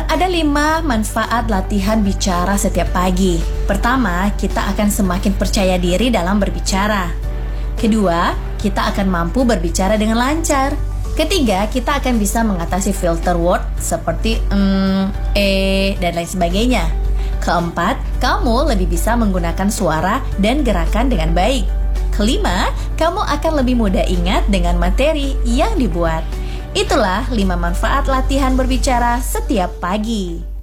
Ada 5 manfaat latihan bicara setiap pagi. Pertama, kita akan semakin percaya diri dalam berbicara. Kedua, kita akan mampu berbicara dengan lancar. Ketiga, kita akan bisa mengatasi filter word seperti dan lain sebagainya. Keempat, kamu lebih bisa menggunakan suara dan gerakan dengan baik. Kelima, kamu akan lebih mudah ingat dengan materi yang dibuat. Itulah 5 manfaat latihan berbicara setiap pagi.